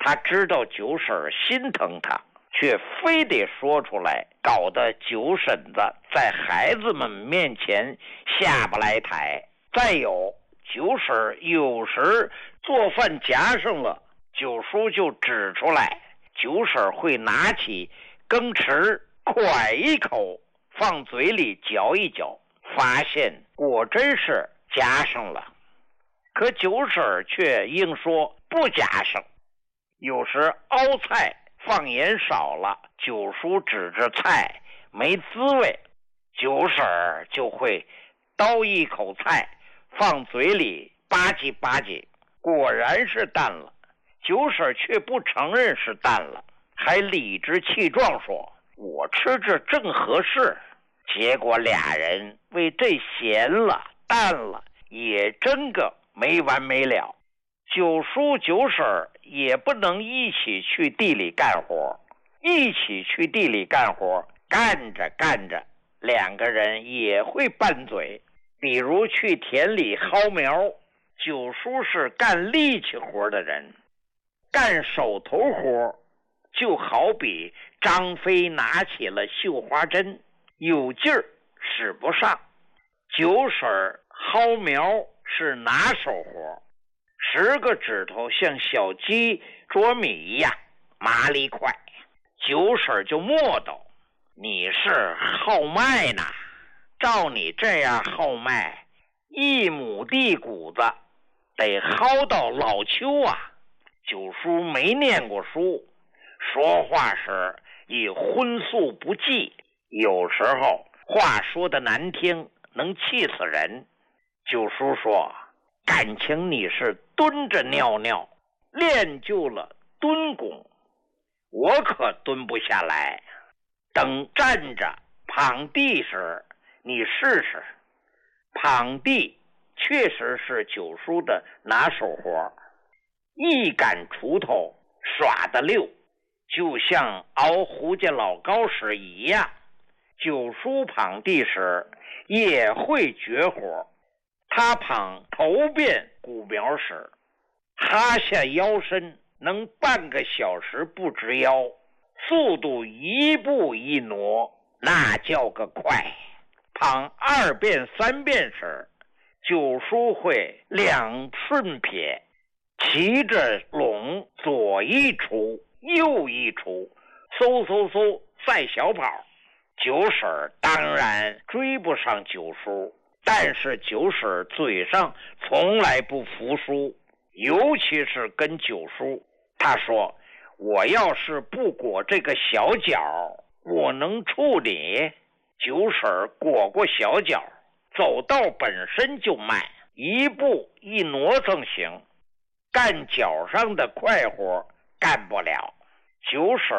他知道九婶心疼他，却非得说出来，搞得九婶子在孩子们面前下不来台。再有，九婶有时做饭夹上了，九叔就指出来，九婶会拿起羹匙蒯一口放嘴里嚼一嚼，发现果真是夹上了，可九婶却硬说不夹上。有时熬菜放盐少了，九叔指着菜没滋味，九婶就会叨一口菜放嘴里吧唧吧唧，果然是淡了。九婶却不承认是淡了，还理直气壮说我吃着正合适。结果俩人为这咸了淡了也争个没完没了。九叔九婶也不能一起去地里干活，一起去地里干活，干着干着两个人也会拌嘴。比如去田里薅苗，九叔是干力气活的人，干手头活就好比张飞拿起了绣花针，有劲儿使不上。九婶薅苗是拿手活，10个指头像小鸡啄米一样麻利快。九婶就磨叨，你是薅麦呢，照你这样薅麦，1亩地谷子得薅到老秋啊。九叔没念过书，说话时也荤素不忌，有时候话说的难听，能气死人。九叔说，感情你是蹲着尿尿，练就了蹲功，我可蹲不下来。等站着滂地时，你试试。滂地确实是九叔的拿手活，一杆锄头耍得溜，就像熬胡家老高时一样。九叔滂地时也会绝活，他滂头遍谷苗时，哈下腰身能半个小时不直腰，速度一步一挪，那叫个快。滂2遍3遍时，九叔会2顺撇，骑着垄左一锄右一锄，嗖嗖嗖赛小跑。九婶当然追不上九叔，但是九婶嘴上从来不服输，尤其是跟九叔。他说，我要是不裹这个小脚，我能处理。九婶裹过小脚，走道本身就慢，一步一挪成行，干脚上的快活干不了。九婶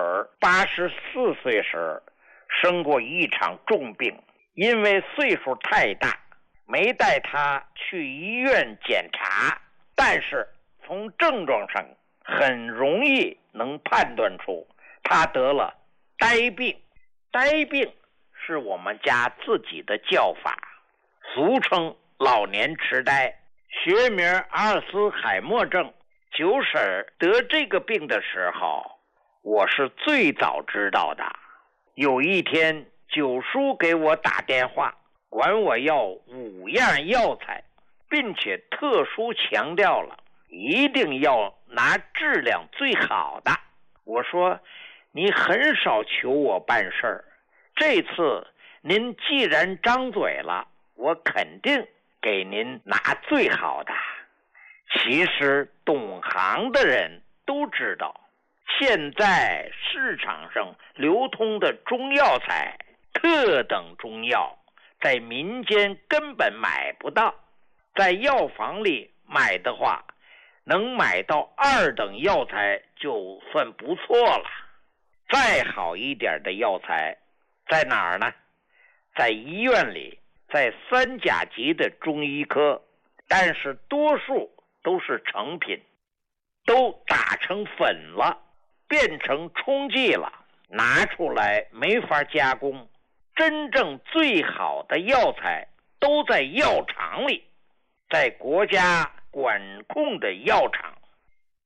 84岁时生过一场重病，因为岁数太大，没带他去医院检查，但是从症状上很容易能判断出他得了呆病。呆病是我们家自己的叫法，俗称老年痴呆，学名阿尔茨海默症。九婶得这个病的时候，我是最早知道的。有一天，九叔给我打电话，管我要5样药材，并且特殊强调了一定要拿质量最好的。我说，你很少求我办事儿，这次您既然张嘴了，我肯定给您拿最好的。其实懂行的人都知道，现在市场上流通的中药材，特等中药在民间根本买不到，在药房里买的话，能买到2等药材就算不错了。再好一点的药材在哪儿呢？在医院里，在3甲级的中医科，但是多数都是成品，都打成粉了，变成冲剂了，拿出来没法加工。真正最好的药材都在药厂里，在国家管控的药厂。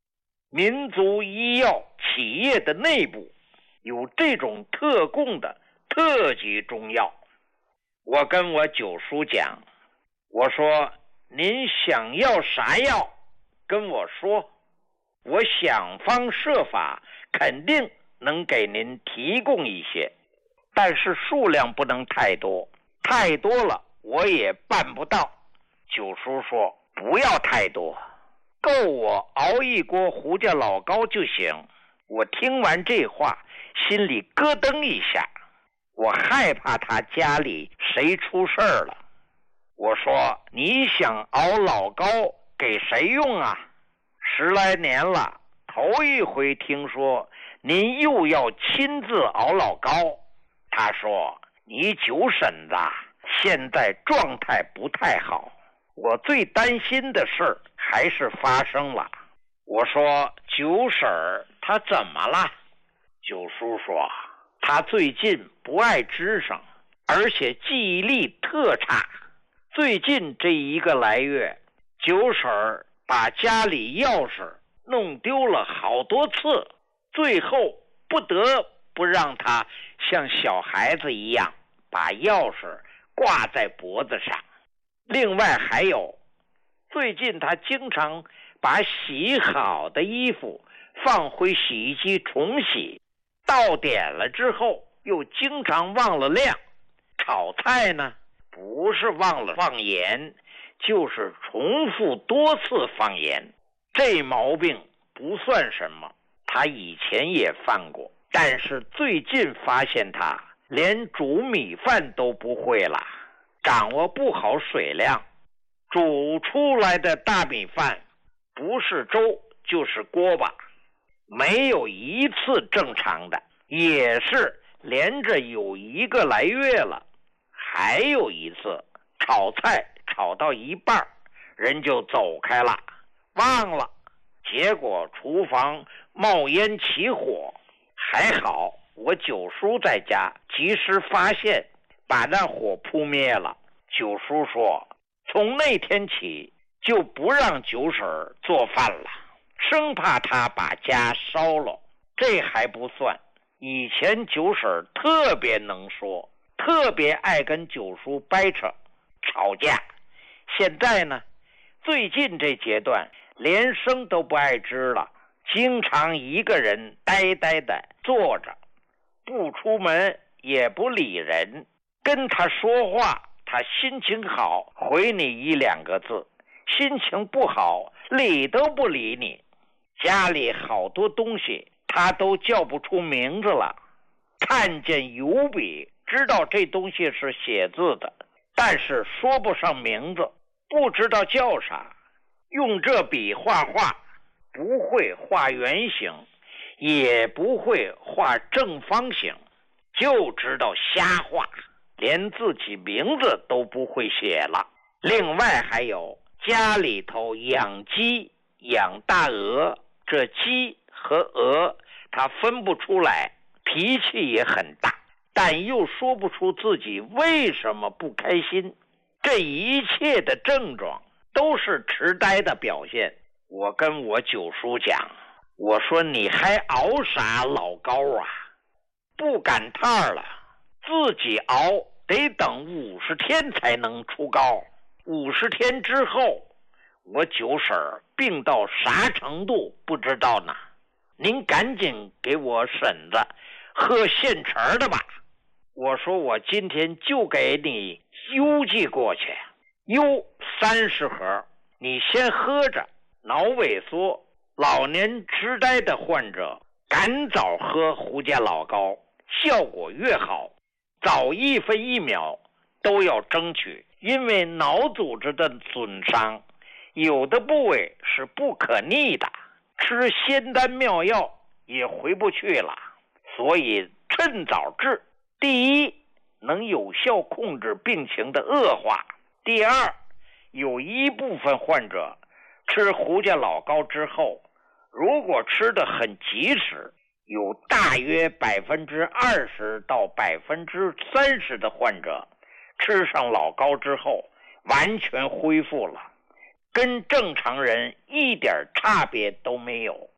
民族医药企业的内部有这种特供的特级中药。我跟我九叔讲，我说您想要啥药跟我说，我想方设法肯定能给您提供一些，但是数量不能太多，太多了我也办不到。九叔说不要太多，够我熬一锅胡家老膏就行。我听完这话心里咯噔一下，我害怕他家里谁出事儿了。我说你想熬老膏给谁用啊？10来年了，头一回听说您又要亲自熬老膏。他说你九婶子现在状态不太好，我最担心的事还是发生了。我说九婶儿她怎么了？九叔说她最近不爱吱声，而且记忆力特差。最近这1个来月，九婶儿把家里钥匙弄丢了好多次，最后不得不让她像小孩子一样把钥匙挂在脖子上。另外还有，最近她经常把洗好的衣服放回洗衣机重洗，到点了之后又经常忘了晾。炒菜呢，不是忘了放盐，就是重复多次放盐。这毛病不算什么，他以前也犯过，但是最近发现他连煮米饭都不会了，掌握不好水量，煮出来的大米饭不是粥就是锅巴，没有一次正常的，也是连着有1个来月了。还有一次炒菜炒到一半，人就走开了，忘了，结果厨房冒烟起火。还好我九叔在家及时发现，把那火扑灭了。九叔说从那天起就不让九婶做饭了，生怕她把家烧了。这还不算，以前九婶特别能说，特别爱跟九叔掰扯吵架。现在呢，最近这阶段连声都不爱吱了，经常一个人呆呆的坐着，不出门也不理人。跟他说话，他心情好回你1、2个字，心情不好理都不理你。家里好多东西他都叫不出名字了，看见油笔知道这东西是写字的，但是说不上名字，不知道叫啥。用这笔画画，不会画圆形，也不会画正方形，就知道瞎画，连自己名字都不会写了。另外还有家里头养鸡养大鹅，这鸡和鹅他分不出来，脾气也很大，但又说不出自己为什么不开心。这一切的症状都是痴呆的表现。我跟我九叔讲，我说你还熬啥老膏啊？不赶趟了，自己熬得等50天才能出膏。50天之后，我九婶病到啥程度不知道呢？您赶紧给我婶子喝现成的吧。我说我今天就给你邮寄过去，邮30盒，你先喝着。脑萎缩、老年痴呆的患者赶早喝胡家老膏，效果越好，早1分1秒都要争取。因为脑组织的损伤，有的部位是不可逆的，吃仙丹妙药也回不去了，所以趁早治。第一，能有效控制病情的恶化；第二，有一部分患者吃胡家老膏之后，如果吃得很及时，有大约20%到30%的患者吃上老膏之后完全恢复了，跟正常人一点差别都没有。